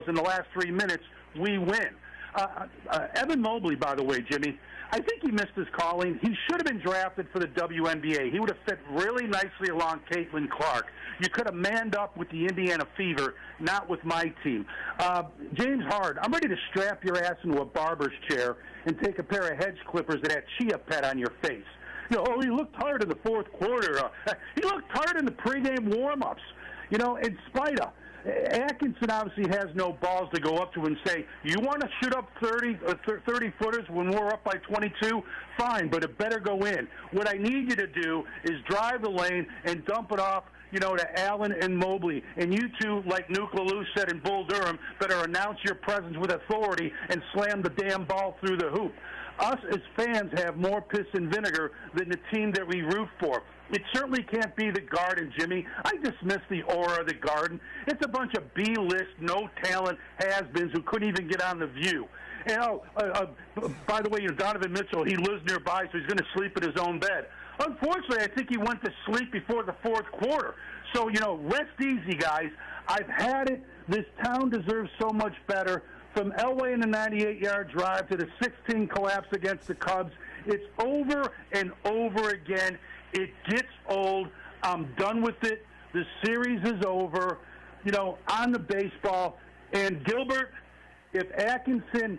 in the last 3 minutes, we win. Evan Mobley, by the way, Jimmy, I think he missed his calling. He should have been drafted for the WNBA. He would have fit really nicely along Caitlin Clark. You could have manned up with the Indiana Fever, not with my team. James Hard, I'm ready to strap your ass into a barber's chair and take a pair of hedge clippers and that Chia Pet on your face. He looked tired in the fourth quarter. He looked tired in the pregame warm-ups. In spite of. Atkinson obviously has no balls to go up to and say, you want to shoot up 30-footers when we're up by 22? Fine, but it better go in. What I need you to do is drive the lane and dump it off, to Allen and Mobley. And you two, like Nuke LaLue said in Bull Durham, better announce your presence with authority and slam the damn ball through the hoop. Us as fans have more piss and vinegar than the team that we root for. It certainly can't be the Garden, Jimmy. I dismiss the aura of the Garden. It's a bunch of B-list, no-talent has-beens who couldn't even get on The View. And, by the way, Donovan Mitchell, he lives nearby, so he's going to sleep in his own bed. Unfortunately, I think he went to sleep before the fourth quarter. So, rest easy, guys. I've had it. This town deserves so much better. From Elway in the 98-yard drive to the 16 collapse against the Cubs, it's over and over again. It gets old. I'm done with it. The series is over, on the baseball. And Gilbert, if Atkinson,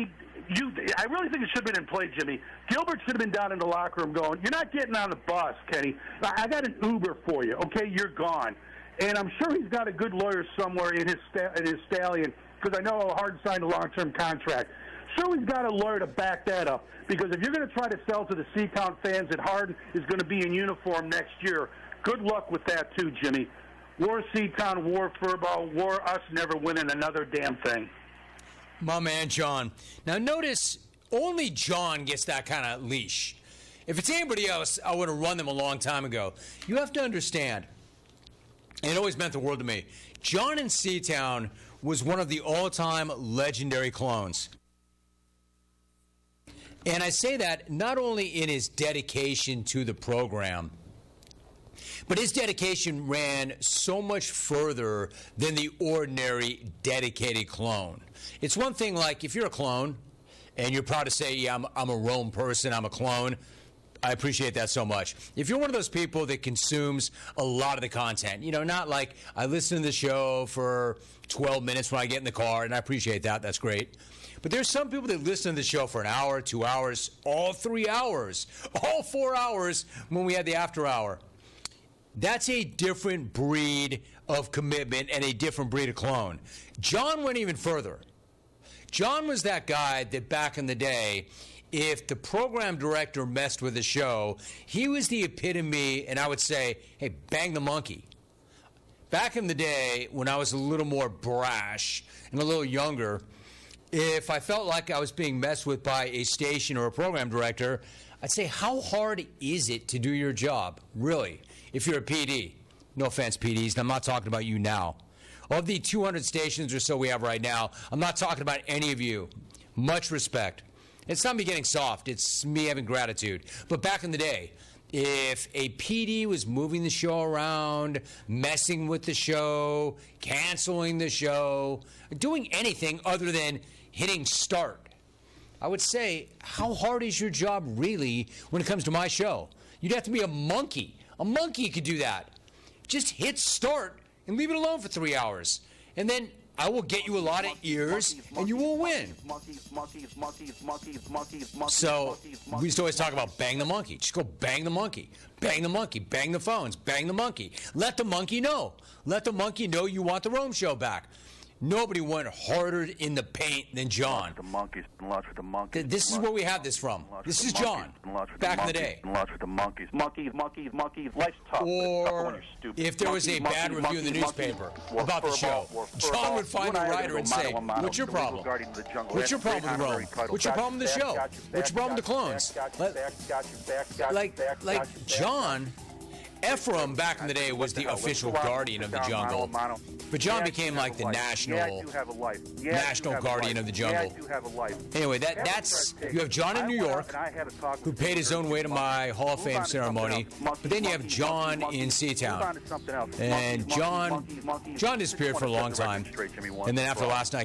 I really think it should have been in play, Jimmy. Gilbert should have been down in the locker room going, you're not getting on the bus, Kenny. I got an Uber for you. Okay, you're gone. And I'm sure he's got a good lawyer somewhere in his stallion, because I know Hard signed a long-term contract. Sure, he's got a lawyer to back that up, because if you're going to try to sell to the Seatown fans that Harden is going to be in uniform next year, good luck with that too, Jimmy. War Seatown, war Furbo, war us never winning another damn thing. My man, John. Now, notice only John gets that kind of leash. If it's anybody else, I would have run them a long time ago. You have to understand, and it always meant the world to me, John in Seatown was one of the all-time legendary clones. And I say that not only in his dedication to the program, but his dedication ran so much further than the ordinary dedicated clone. It's one thing, like, if you're a clone and you're proud to say, yeah, I'm a Rome person, I'm a clone, I appreciate that so much. If you're one of those people that consumes a lot of the content, not like I listen to the show for 12 minutes when I get in the car, and I appreciate that, that's great. But there's some people that listen to the show for an hour, 2 hours, all 3 hours, all 4 hours when we had the after hour. That's a different breed of commitment and a different breed of clone. John went even further. John was that guy that back in the day, if the program director messed with the show, he was the epitome, and I would say, hey, bang the monkey. Back in the day, when I was a little more brash and a little younger, if I felt like I was being messed with by a station or a program director, I'd say, how hard is it to do your job, really, if you're a PD? No offense, PDs, and I'm not talking about you now. Of the 200 stations or so we have right now, I'm not talking about any of you. Much respect. It's not me getting soft. It's me having gratitude. But back in the day, if a PD was moving the show around, messing with the show, canceling the show, doing anything other than hitting start, I would say, how hard is your job really when it comes to my show? You'd have to be a monkey. A monkey could do that. Just hit start and leave it alone for 3 hours. And then I will get you a lot of ears, and you will win. So we used to always talk about bang the monkey. Just go bang the monkey. Bang the monkey. Bang the phones. Bang the monkey. Let the monkey know. Let the monkey know you want the Rome Show back. Nobody went harder in the paint than John. This is where we have this from. This is John, back in the day. Or if there was a bad review in the newspaper about the show, John would find a writer and say, what's your problem? What's your problem with Rome? What's your problem with the show? What's your problem with the clones? Like John Ephraim, back in the day, was the official guardian of the jungle. But John became like the national guardian of the jungle. Anyway, that's you have John in New York, who paid his own way to my Hall of Fame ceremony. But then you have John in Seatown. And John disappeared for a long time. And then after last night,